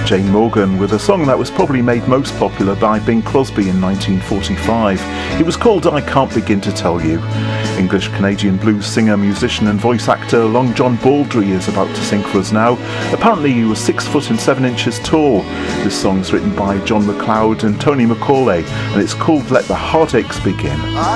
Jane Morgan with a song that was probably made most popular by Bing Crosby in 1945. It was called I Can't Begin to Tell You. English-Canadian blues singer, musician and voice actor Long John Baldry is about to sing for us now. Apparently he was 6 foot and 7 inches tall. This song's written by John McLeod and Tony McCauley, and it's called Let the Heartaches Begin.